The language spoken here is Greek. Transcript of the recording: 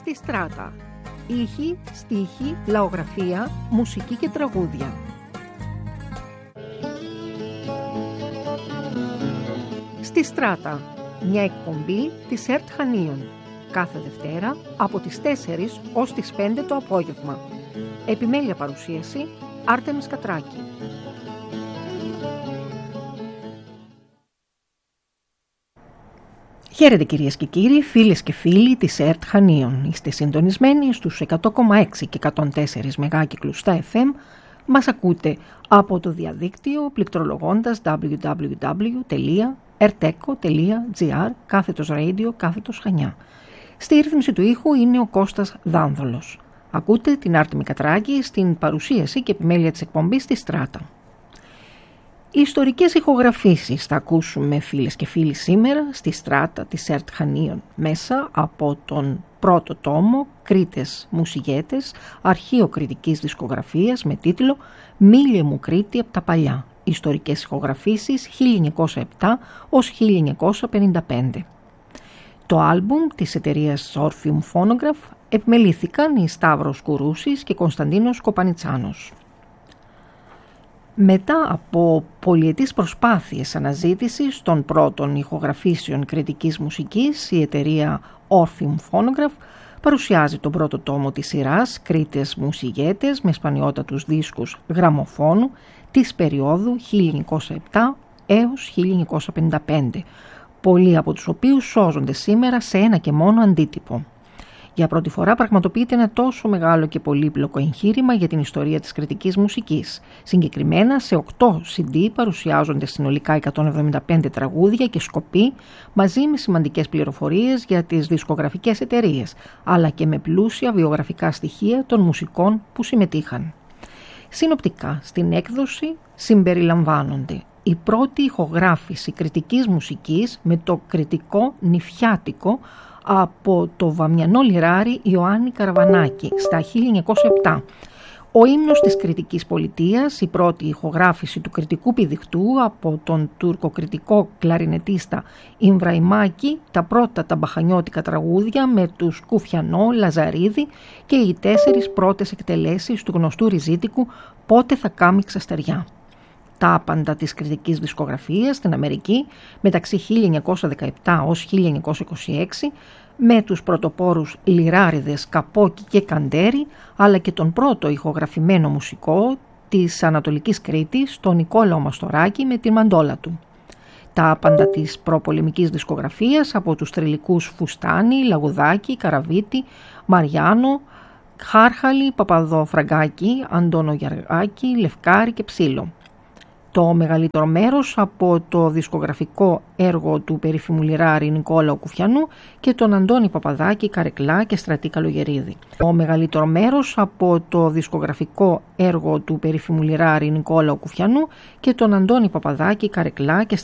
Στη Στράτα. Ήχοι, στίχοι, λαογραφία, μουσική και τραγούδια. Στη Στράτα. Μια εκπομπή της ΕΡΤ Χανίων. Κάθε Δευτέρα από τις 4 ως τις 5 το απόγευμα. Επιμέλεια παρουσίαση Άρτεμις Κατράκη. Χαίρετε κυρίες και κύριοι, φίλες και φίλοι της ΕΡΤ Χανίων. Είστε συντονισμένοι στους 100,6 και 104 μεγάκυκλους στα FM. Μας ακούτε από το διαδίκτυο πληκτρολογώντας www.erteco.gr/radio/Χανιά. Στη ρύθμιση του ήχου είναι ο Κώστας Δάνδολος. Ακούτε την Άρτεμη Κατράκη στην παρουσίαση και επιμέλεια της εκπομπής στη Στράτα. Οι ιστορικές ηχογραφήσεις θα ακούσουμε φίλες και φίλοι σήμερα στη Στράτα της ΕΡΤ Χανίων μέσα από τον πρώτο τόμο Κρήτες Μουσιγέτες, αρχείο κριτικής δισκογραφίας με τίτλο «Μίλιε μου Κρήτη από τα παλιά. Ιστορικές ηχογραφήσεις 1907 ως 1955». Το άλμπουμ της εταιρείας Orpheum Phonograph επιμελήθηκαν οι Σταύρος Κουρούσης και Κωνσταντίνος Κοπανιτσάνος. Μετά από πολυετής προσπάθειες αναζήτησης των πρώτων ηχογραφήσεων κριτικής μουσικής, η εταιρεία Orpheum Phonograph παρουσιάζει τον πρώτο τόμο της σειράς Κρήτες Μουσιγέτες με σπανιότατους δίσκους γραμμοφώνου της περίοδου 1907 έως 1955, πολλοί από τους οποίους σώζονται σήμερα σε ένα και μόνο αντίτυπο. Για πρώτη φορά πραγματοποιείται ένα τόσο μεγάλο και πολύπλοκο εγχείρημα για την ιστορία της κριτικής μουσικής. Συγκεκριμένα σε 8 CD παρουσιάζονται συνολικά 175 τραγούδια και σκοποί μαζί με σημαντικές πληροφορίες για τις δισκογραφικές εταιρείες, αλλά και με πλούσια βιογραφικά στοιχεία των μουσικών που συμμετείχαν. Συνοπτικά, στην έκδοση συμπεριλαμβάνονται η πρώτη ηχογράφηση κριτικής μουσικής με το κριτικό νηφιάτικο από το βαμιανό λιράρι Ιωάννη Καραβανάκη στα 1907. Ο ύμνος της κριτικής πολιτείας, η πρώτη ηχογράφηση του κριτικού πηδικτού από τον τουρκοκριτικό κλαρινετίστα Ιμβραϊμάκη, τα πρώτα τα μπαχανιώτικα τραγούδια με τους Κουφιανό, Λαζαρίδη και οι 4 πρώτες εκτελέσεις του γνωστού ριζίτικου «Πότε θα κάμει ξαστεριά». Τα άπαντα της κριτικής δισκογραφίας στην Αμερική μεταξύ 1917 ως 1926 με τους πρωτοπόρους λιράριδες Καπόκι και Καντέρι, αλλά και τον πρώτο ηχογραφημένο μουσικό της Ανατολικής Κρήτης, τον Νικόλαο Μαστοράκη με τη μαντόλα του. Τα άπαντα της προπολεμικής δισκογραφίας από τους θρυλικούς Φουστάνη, Λαγουδάκη, Καραβίτη, Μαριάνο, Χάρχαλη, Παπαδοφραγκάκη, Αντώνο Γιαργάκη, Λευκάρη και Ψήλο. Το μεγαλύτερο μέρος από το δισκογραφικό έργο του περίφημου λιράρη Νικόλαου Κουφιανού και τον Αντώνη Παπαδάκη, Καρεκλά και Στρατή Καλογερίδη. Το μεγαλύτερο μέρος από το δισκογραφικό έργο του περίφημου λιράρη Νικόλαου Κουφιανού και τον Αντώνη Παπαδάκη, Καρεκλά και